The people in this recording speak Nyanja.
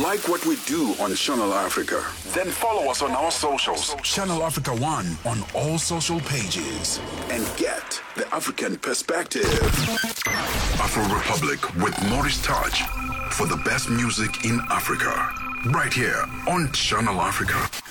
Like what we do on Channel Africa? Then follow us on our socials. Channel Africa 1 on all social pages. And get the African perspective. Afro Republic with Maurice Touch for the best music in Africa. Right here on Channel Africa.